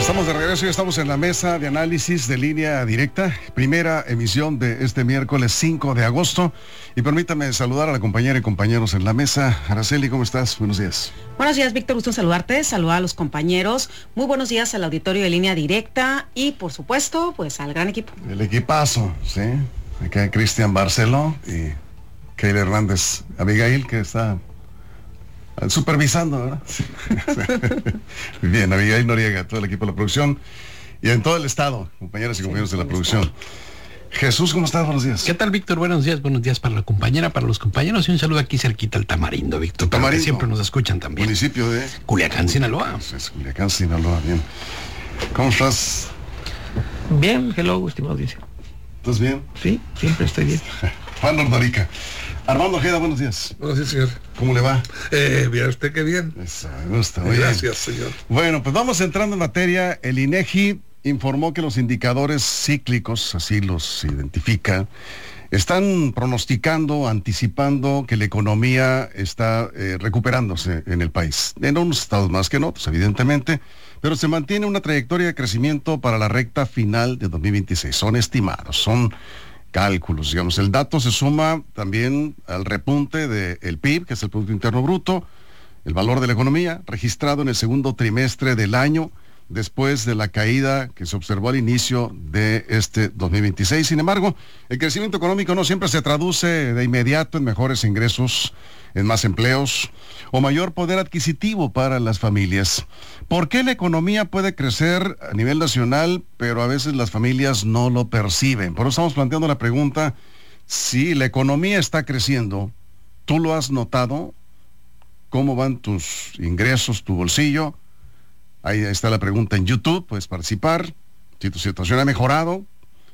Estamos de regreso y estamos en la mesa de análisis de Línea Directa, primera emisión de este miércoles 5 de agosto. Y permítame saludar a la compañera y compañeros en la mesa. Araceli, ¿cómo estás? Buenos días. Buenos días, Víctor, gusto en saludarte, saludar a los compañeros. Muy buenos días al auditorio de Línea Directa y, por supuesto, pues al gran equipo. El equipazo, ¿sí? Acá Cristian Barceló y Keila Hernández Abigail, que está supervisando, ¿verdad? Sí. Bien, Abigail Noriega, todo el equipo de la producción y en todo el estado, compañeras y compañeros de la producción. Jesús, ¿cómo estás? Buenos días. ¿Qué tal, Víctor? Buenos días para la compañera, para los compañeros y un saludo aquí cerquita al Tamarindo, Víctor. Tamarindo, que siempre nos escuchan también. Municipio de Culiacán, Sinaloa. Es Culiacán, Sinaloa, bien. ¿Cómo estás? Bien, hello, estimado audiencia. ¿Estás bien? Sí, siempre estoy bien. Juan Nordorica. Armando Ojeda, buenos días. Buenos días, señor. ¿Cómo le va? Bien, ¿usted qué bien? Eso, me gusta. Gracias, señor. Bueno, pues vamos entrando en materia. El INEGI informó que los indicadores cíclicos, así los identifica, están pronosticando, anticipando que la economía está recuperándose en el país. En unos estados más que en otros, evidentemente, pero se mantiene una trayectoria de crecimiento para la recta final de 2026. Son estimados, son cálculos, digamos. El dato se suma también al repunte del PIB, que es el Producto Interno Bruto, el valor de la economía, registrado en el segundo trimestre del año, después de la caída que se observó al inicio de este 2026. Sin embargo, el crecimiento económico no siempre se traduce de inmediato en mejores ingresos, en más empleos o mayor poder adquisitivo para las familias. ¿Por qué la economía puede crecer a nivel nacional, pero a veces las familias no lo perciben? Por eso estamos planteando la pregunta, si la economía está creciendo, ¿tú lo has notado? ¿Cómo van tus ingresos, tu bolsillo? Ahí está la pregunta en YouTube, puedes participar. Si tu situación ha mejorado,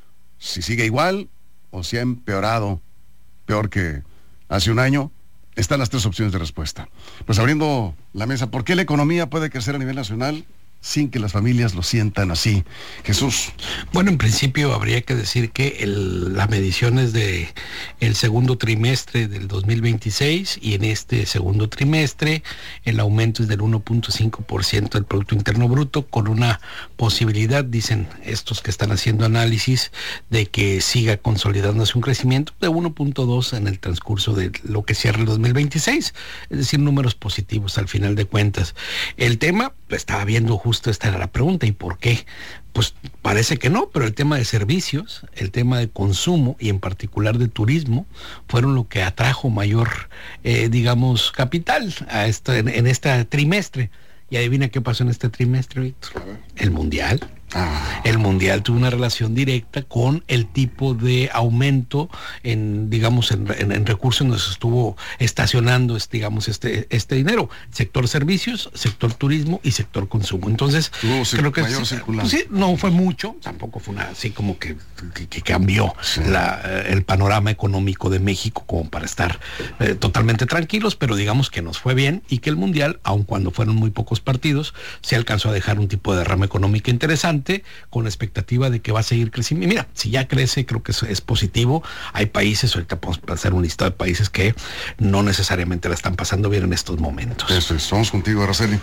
si sigue igual o si ha empeorado, peor que hace un año. Están las tres opciones de respuesta. Pues abriendo la mesa, ¿por qué la economía puede crecer a nivel nacional sin que las familias lo sientan así? Jesús. Bueno, en principio habría que decir que las mediciones de el segundo trimestre del 2026 y en este segundo trimestre el aumento es del 1.5% del Producto Interno Bruto, con una posibilidad, dicen estos que están haciendo análisis, de que siga consolidándose un crecimiento de 1.2 en el transcurso de lo que cierra el 2026, es decir, números positivos al final de cuentas. El tema, lo estaba viendo justo, esta era la pregunta, ¿y por qué? Pues parece que no, pero el tema de servicios, el tema de consumo y en particular de turismo fueron lo que atrajo mayor, digamos, capital a en este trimestre. Y adivina qué pasó en este trimestre, Víctor. El Mundial. El Mundial tuvo una relación directa con el tipo de aumento en, digamos, en recursos donde se estuvo estacionando este dinero. Sector servicios, sector turismo y sector consumo. Entonces, creo que mayor circulante. Pues sí, no fue mucho, tampoco fue una así como que cambió el panorama económico de México como para estar totalmente tranquilos, pero digamos que nos fue bien y que el Mundial, aun cuando fueron muy pocos partidos, se alcanzó a dejar un tipo de derrama económica interesante, con la expectativa de que va a seguir creciendo. Y mira, si ya crece, creo que eso es positivo. Hay países, ahorita podemos hacer un listado de países que no necesariamente la están pasando bien en estos momentos. Eso es, vamos contigo, Araceli.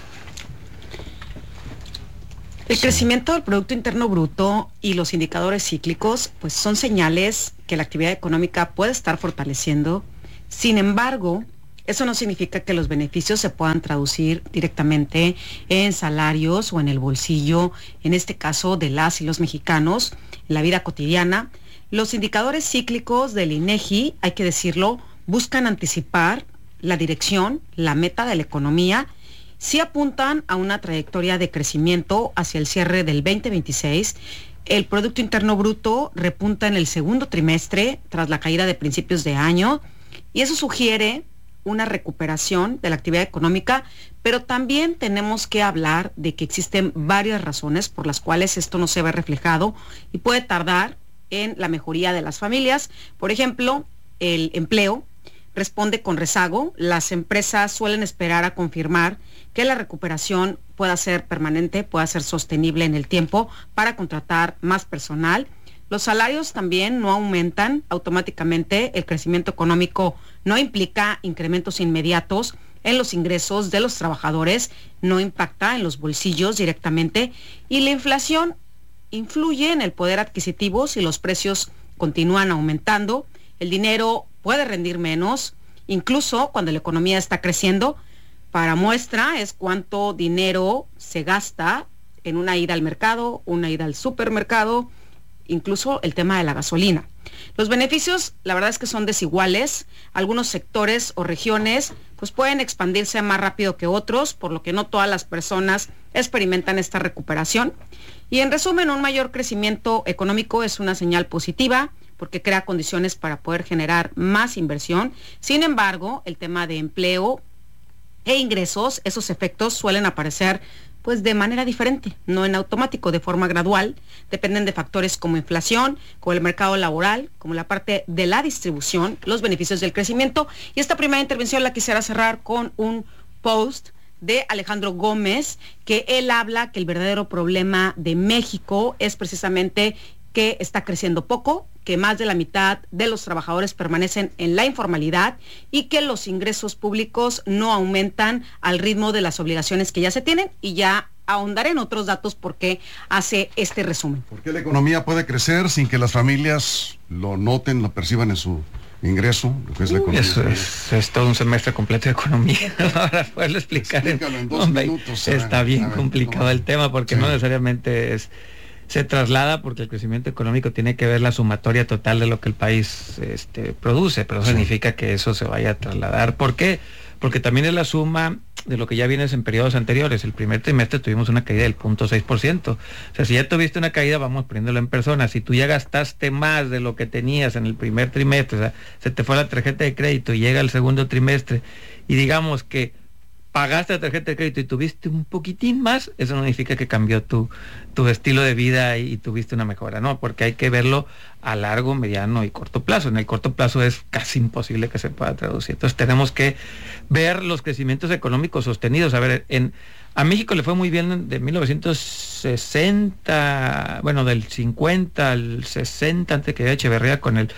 El crecimiento del Producto Interno Bruto y los indicadores cíclicos, pues son señales que la actividad económica puede estar fortaleciendo. Sin embargo, eso no significa que los beneficios se puedan traducir directamente en salarios o en el bolsillo, en este caso de las y los mexicanos, en la vida cotidiana. Los indicadores cíclicos del INEGI, hay que decirlo, buscan anticipar la dirección, la meta de la economía. Sí apuntan a una trayectoria de crecimiento hacia el cierre del 2026. El Producto Interno Bruto repunta en el segundo trimestre tras la caída de principios de año, y eso sugiere una recuperación de la actividad económica, pero también tenemos que hablar de que existen varias razones por las cuales esto no se ve reflejado y puede tardar en la mejoría de las familias. Por ejemplo, el empleo responde con rezago. Las empresas suelen esperar a confirmar que la recuperación pueda ser permanente, pueda ser sostenible en el tiempo para contratar más personal. Los salarios también no aumentan automáticamente. El crecimiento económico no implica incrementos inmediatos en los ingresos de los trabajadores, no impacta en los bolsillos directamente, y la inflación influye en el poder adquisitivo. Si los precios continúan aumentando, el dinero puede rendir menos, incluso cuando la economía está creciendo. Para muestra es cuánto dinero se gasta en una ida al mercado, una ida al supermercado, incluso el tema de la gasolina. Los beneficios, la verdad es que son desiguales. Algunos sectores o regiones pues pueden expandirse más rápido que otros, por lo que no todas las personas experimentan esta recuperación. Y en resumen, un mayor crecimiento económico es una señal positiva, porque crea condiciones para poder generar más inversión. Sin embargo, el tema de empleo e ingresos, esos efectos suelen aparecer pues de manera diferente, no en automático, de forma gradual. Dependen de factores como inflación, como el mercado laboral, como la parte de la distribución, los beneficios del crecimiento. Y esta primera intervención la quisiera cerrar con un post de Alejandro Gómez, que él habla que el verdadero problema de México es precisamente que está creciendo poco, que más de la mitad de los trabajadores permanecen en la informalidad y que los ingresos públicos no aumentan al ritmo de las obligaciones que ya se tienen, y ya ahondaré en otros datos porque hace este resumen. ¿Por qué la economía puede crecer sin que las familias lo noten, lo perciban en su ingreso? Lo que es la economía. Eso es todo un semestre completo de economía. Ahora poderlo explicar en 2 minutos. Está bien complicado el tema, porque no necesariamente se traslada, porque el crecimiento económico tiene que ver la sumatoria total de lo que el país produce, pero no significa que eso se vaya a trasladar. ¿Por qué? Porque también es la suma de lo que ya vienes en periodos anteriores. El primer trimestre tuvimos una caída del 0.6%. O sea, si ya tuviste una caída, vamos poniéndolo en personas. Si tú ya gastaste más de lo que tenías en el primer trimestre, o sea, se te fue la tarjeta de crédito y llega el segundo trimestre y digamos que pagaste la tarjeta de crédito y tuviste un poquitín más, eso no significa que cambió tu estilo de vida y tuviste una mejora, no, porque hay que verlo a largo, mediano y corto plazo. En el corto plazo es casi imposible que se pueda traducir. Entonces tenemos que ver los crecimientos económicos sostenidos. A ver, a México le fue muy bien de 1960, bueno, del 50 al 60, antes que Echeverría, con el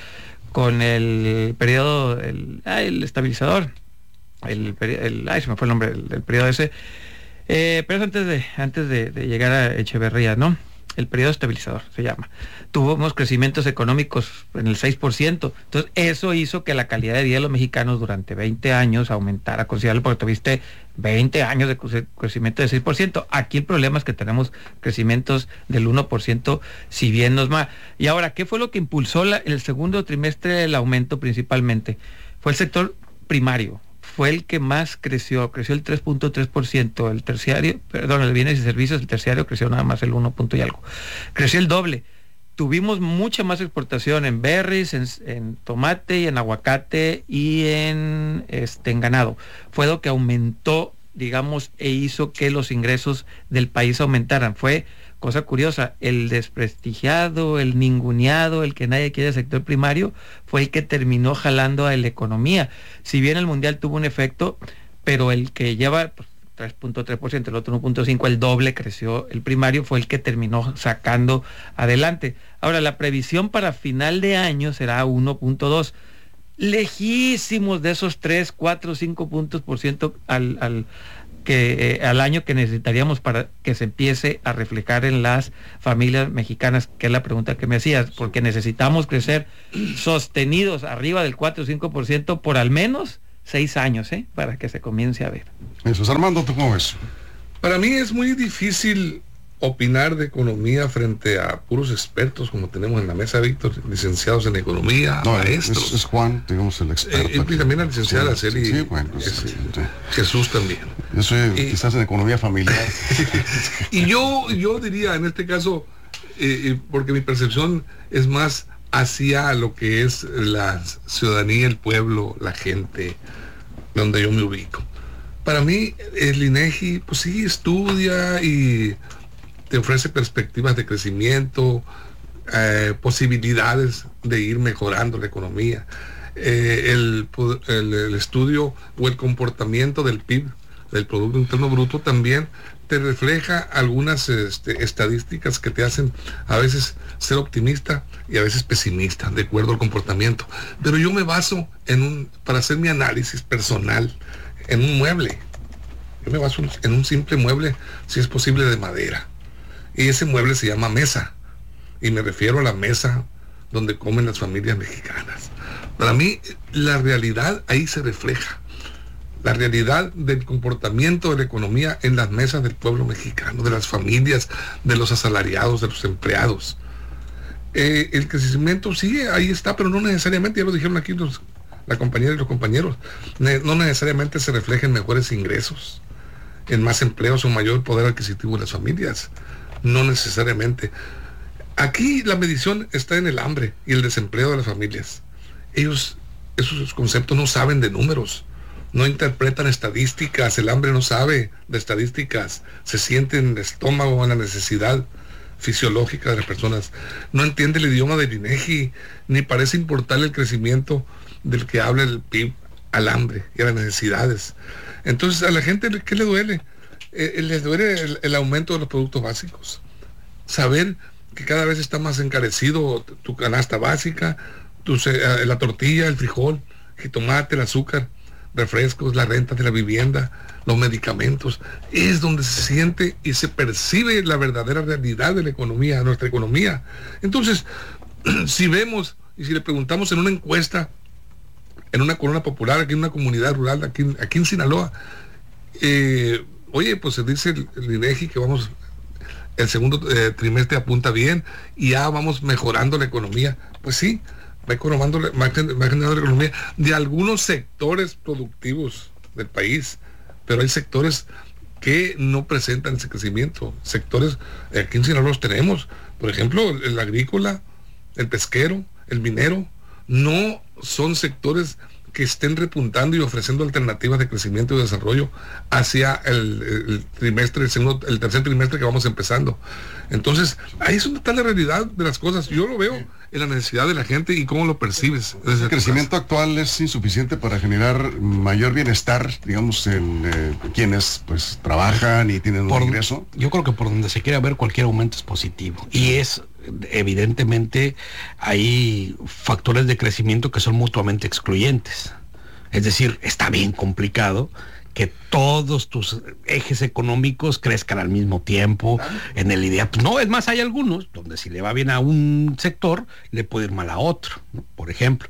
periodo, el estabilizador. Se me fue el nombre del periodo ese, pero es antes de llegar a Echeverría, ¿no? El periodo estabilizador se llama. Tuvimos crecimientos económicos en el 6%, entonces eso hizo que la calidad de vida de los mexicanos durante 20 años aumentara considerablemente, porque tuviste 20 años de crecimiento de 6%. Aquí el problema es que tenemos crecimientos del 1%, si bien nos más. Y ahora, ¿qué fue lo que impulsó el segundo trimestre el aumento principalmente? Fue el sector primario. Fue el que más creció el 3.3%, el terciario, el bienes y servicios, el terciario creció nada más el 1 punto y algo. Creció el doble. Tuvimos mucha más exportación en berries, en tomate y en aguacate y en ganado. Fue lo que aumentó, digamos, e hizo que los ingresos del país aumentaran. Fue cosa curiosa, el desprestigiado, el ninguneado, el que nadie quiere del sector primario, fue el que terminó jalando a la economía. Si bien el mundial tuvo un efecto, pero el que lleva 3.3%, el otro 1.5%, el doble creció el primario, fue el que terminó sacando adelante. Ahora, la previsión para final de año será 1.2%, lejísimos de esos 3, 4, 5 puntos por ciento al año que necesitaríamos para que se empiece a reflejar en las familias mexicanas, que es la pregunta que me hacías, porque necesitamos crecer sostenidos arriba del 4 o 5% por al menos 6 años, para que se comience a ver. Eso es. Armando, ¿tú cómo ves? Para mí es muy difícil opinar de economía frente a puros expertos como tenemos en la mesa, Víctor, licenciados en economía, maestros. Es Juan, digamos, el experto. Y también la licenciada Araceli, sí, bueno, pues, Jesús también. Yo soy quizás en economía familiar. Y yo diría en este caso, porque mi percepción es más hacia lo que es la ciudadanía, el pueblo, la gente, donde yo me ubico. Para mí, el INEGI, pues sí, estudia y te ofrece perspectivas de crecimiento, posibilidades de ir mejorando la economía. El estudio o el comportamiento del PIB, del Producto Interno Bruto, también te refleja algunas estadísticas que te hacen a veces ser optimista y a veces pesimista, de acuerdo al comportamiento. Pero yo me baso para hacer mi análisis personal, en un mueble. Yo me baso en un simple mueble, si es posible de madera. Y ese mueble se llama mesa. Y me refiero a la mesa donde comen las familias mexicanas. Para mí, la realidad ahí se refleja. La realidad del comportamiento de la economía en las mesas del pueblo mexicano, de las familias, de los asalariados, de los empleados. El crecimiento sigue, ahí está, pero no necesariamente, ya lo dijeron aquí la compañera y los compañeros, no necesariamente se refleja en mejores ingresos, en más empleos o mayor poder adquisitivo de las familias. No necesariamente. Aquí la medición está en el hambre y el desempleo de las familias. Ellos, esos conceptos no saben de números, no interpretan estadísticas, el hambre no sabe de estadísticas, se siente en el estómago, en la necesidad fisiológica de las personas. No entiende el idioma del INEGI, ni parece importarle el crecimiento del que habla el PIB al hambre y a las necesidades. Entonces, a la gente, ¿qué le duele? Les duele el aumento de los productos básicos. Saber que cada vez está más encarecido tu canasta básica, la tortilla, el frijol, el tomate, el azúcar, refrescos, la renta de la vivienda, los medicamentos. Es donde se siente y se percibe la verdadera realidad de la economía, nuestra economía. Entonces, si vemos y si le preguntamos en una encuesta, en una colonia popular, aquí en una comunidad rural, aquí en Sinaloa, oye, pues se dice el INEGI que vamos, el segundo trimestre apunta bien y ya vamos mejorando la economía. Pues sí, va generando la economía de algunos sectores productivos del país, pero hay sectores que no presentan ese crecimiento. Sectores, aquí en Sinaloa los tenemos, por ejemplo, el agrícola, el pesquero, el minero, no son sectores que estén repuntando y ofreciendo alternativas de crecimiento y desarrollo hacia el tercer trimestre que vamos empezando. Entonces, ahí es donde está la realidad de las cosas. Yo lo veo en la necesidad de la gente y cómo lo percibes. El crecimiento actual es insuficiente para generar mayor bienestar, digamos, en quienes pues trabajan y tienen un ingreso. Yo creo que por donde se quiera ver, cualquier aumento es positivo. Y es evidentemente hay factores de crecimiento que son mutuamente excluyentes. Es decir, está bien complicado que todos tus ejes económicos crezcan al mismo tiempo en el ideal. No, es más, hay algunos donde si le va bien a un sector, le puede ir mal a otro, ¿no? Por ejemplo,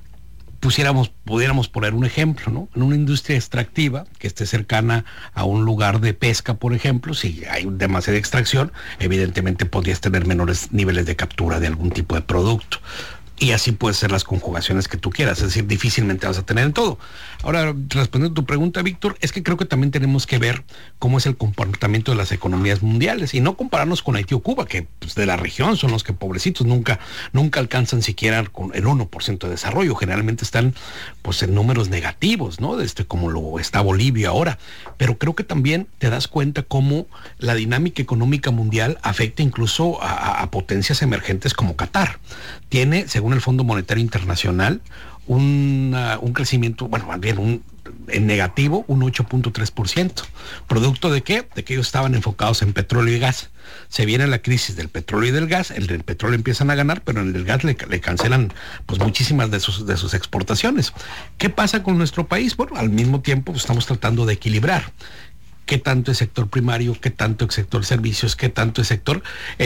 pudiéramos poner un ejemplo, ¿no? En una industria extractiva que esté cercana a un lugar de pesca, por ejemplo, si hay demasiada extracción, evidentemente podrías tener menores niveles de captura de algún tipo de producto. Y así pueden ser las conjugaciones que tú quieras, es decir, difícilmente vas a tener en todo. Ahora, respondiendo a tu pregunta, Víctor, es que creo que también tenemos que ver cómo es el comportamiento de las economías mundiales y no compararnos con Haití o Cuba, que pues, de la región son los que pobrecitos nunca alcanzan siquiera con el 1% de desarrollo, generalmente están pues en números negativos, ¿no? Como lo está Bolivia ahora. Pero creo que también te das cuenta cómo la dinámica económica mundial afecta incluso a potencias emergentes como Qatar. Tiene, según el Fondo Monetario Internacional, un crecimiento, bueno, más bien en negativo, un 8.3%. ¿Producto de qué? De que ellos estaban enfocados en petróleo y gas. Se viene la crisis del petróleo y del gas, el del petróleo empiezan a ganar, pero en el del gas le cancelan pues muchísimas de sus exportaciones. ¿Qué pasa con nuestro país? Bueno, al mismo tiempo pues, estamos tratando de equilibrar. ¿Qué tanto es sector primario? ¿Qué tanto es sector servicios? ¿Qué tanto es sector,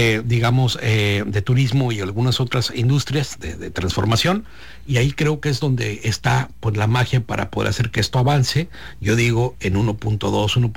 de turismo y algunas otras industrias de transformación? Y ahí creo que es donde está pues, la magia para poder hacer que esto avance. Yo digo en 1.2,